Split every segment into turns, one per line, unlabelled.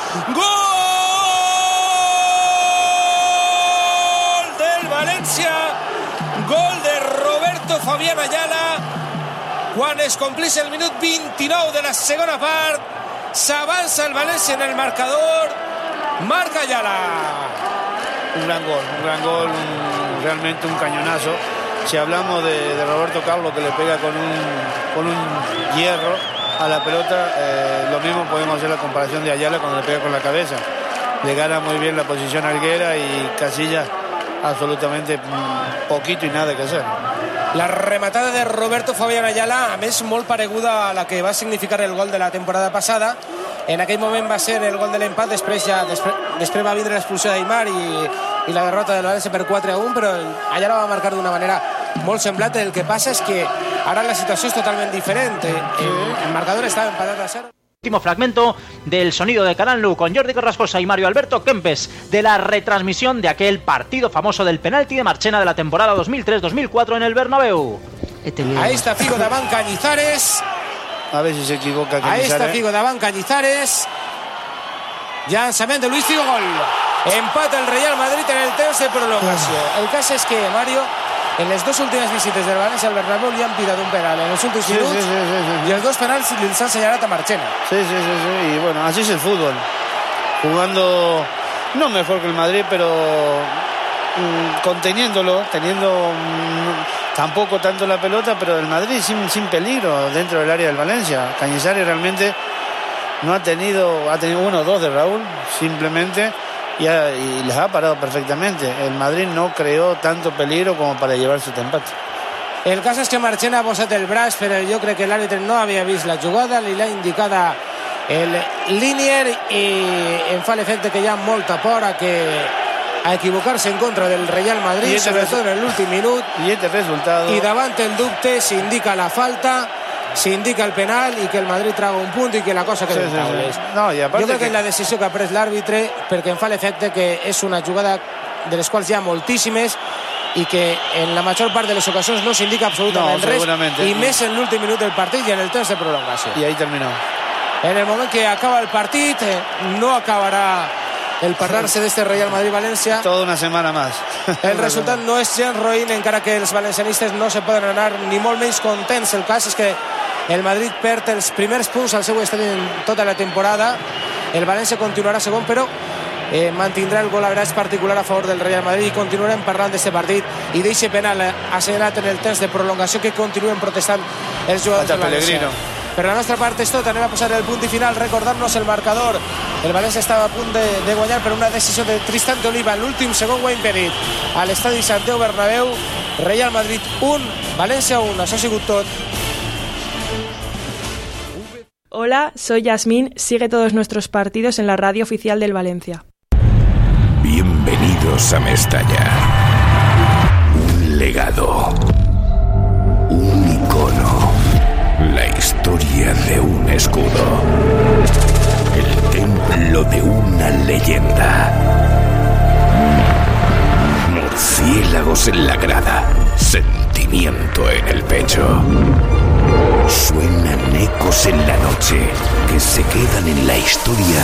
¡Gol del València! Gol de Roberto Fabián Ayala quan es complís el minut 29 de la segona part. S'avança el València en el marcador. Marca Ayala.
Un gran gol, realmente un cañonazo. Si hablamos de Roberto Carlos, que le pega con un hierro a la pelota, lo mismo podemos hacer la comparación de Ayala cuando le pega con la cabeza. Le gana muy bien la posición a Helguera y Casillas absolutamente poquito y nada que hacer.
La rematada de Roberto Fabián Ayala, a més molt pareguda a la que va significar el gol de la temporada passada. En aquell moment va ser el gol de l'empat, després va vindre l'expulsió d'Aimar i la derrota del València per 4-1, però Ayala va marcar d'una manera molt semblant. El que passa és que ara la situació és totalment diferent. El marcador estava empatat a 0.
Último fragmento del sonido de Canal Nu con Jordi Carrascosa y Mario Alberto Kempes de la retransmisión de aquel partido famoso del penalti de Marchena de la temporada 2003-2004 en el Bernabéu.
Ahí está Figo davant Cañizares.
A ver si se equivoca Cañizares.
Ahí está Figo davant Cañizares. Llançament de Luis Figo, gol. Empata el Real Madrid en el temps de prolongació. El cas és que, Mario, en les dues últimes visites del València al Bernabéu li han pitat un penal en els últims minuts y els dos penals li s'han señalat a Marchena.
Sí, y bueno, así es el fútbol. Jugando no mejor que el Madrid, pero conteniéndolo, teniendo tampoco tanto la pelota, pero el Madrid sin peligro dentro del área del Valencia. Cañizares realmente no ha tenido 1 o 2 de Raúl, simplemente, y les ha parado perfectamente. El Madrid no creó tanto peligro como para llevarse este empate.
El cas és que Marchena ha posat el braç, però jo crec que l'àrbitre no havia vist la jugada, li l'ha indicada el Linier i em fa l'efecte que hi ha molta por a equivocar-se en contra del Real Madrid, sobretot en l'últim minut. I davant el dubte s'indica la falta, s'indica el penal i que el Madrid traga un punt i que la cosa queda en taules. Jo crec que és la decisió que ha pres l'àrbitre, perquè em fa l'efecte que és una jugada de les quals hi ha moltíssimes i que en la major part de les ocasions no s'indica absolutament res, i més en l'últim minut del partit i en el temps de prolongació.
I ahí terminó.
En el moment que acaba el partit, no acabarà el parlar-se d'este Real Madrid-València.
Toda una setmana més.
El resultat no és gens roïn, encara que els valencianistes no se poden anar ni molt menys contents. El cas és que el Madrid perd els primers punts al seu estadi en tota la temporada. El València continuarà segon, però mantindrà el golaveraç particular a favor del Real Madrid i continuarem parlant d'aquest partit i d'aquest penal assenyalat en el temps de prolongació que continuen protestant els jugadors del València. Per la nostra part és tot, anem a posar el punt i final, recordar-nos el marcador. El València estava a punt de guanyar per una decisió de Tristan de Oliva, l'últim segon ho ha impedit a l'estadi Santiago Bernabéu. Real Madrid 1, València 1, això ha sigut tot.
Hola, soy Yasmín, sigue todos nuestros partidos en la radio oficial del Valencia.
Bienvenidos a Mestalla. Un legado. Un icono. La historia de un escudo. El templo de una leyenda. Murciélagos en la grada. Sentimiento en el pecho. Suenan ecos en la noche que se quedan en la historia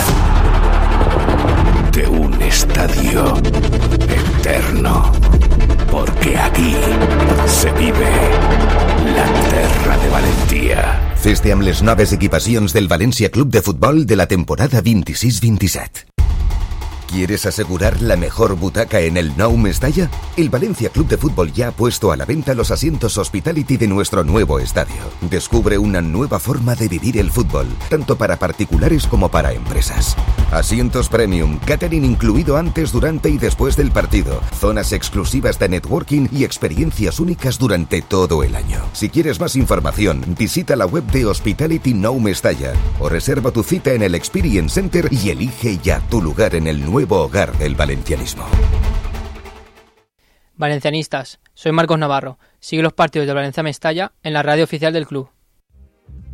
de un estadio eterno, porque aquí se vive la terra de Valentía.
Fes-te amb les noves equipacions del València Club de Futbol de la temporada 26-27. ¿Quieres asegurar la mejor butaca en el Nou Mestalla? El Valencia Club de Fútbol ya ha puesto a la venta los asientos Hospitality de nuestro nuevo estadio. Descubre una nueva forma de vivir el fútbol, tanto para particulares como para empresas. Asientos premium, catering incluido antes, durante y después del partido, zonas exclusivas de networking y experiencias únicas durante todo el año. Si quieres más información, visita la web de Hospitality Nou Mestalla o reserva tu cita en el Experience Center y elige ya tu lugar en el nuevo hogar del valencianismo.
Valencianistas, soy Marcos Navarro. Sigue los partidos del Valencia Mestalla en la radio oficial del club.